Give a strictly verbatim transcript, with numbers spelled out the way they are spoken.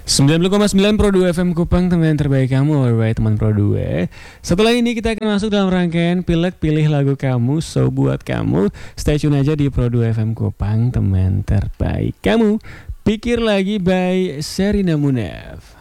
sembilan puluh koma sembilan Pro dua F M Kupang, teman terbaik kamu, alright teman Pro dua. Setelah ini kita akan masuk dalam rangkaian Pilek Pilih Lagu Kamu. So buat kamu, stay tune aja di Pro dua F M Kupang, teman terbaik kamu. Pikir Lagi by Sherina Munaf.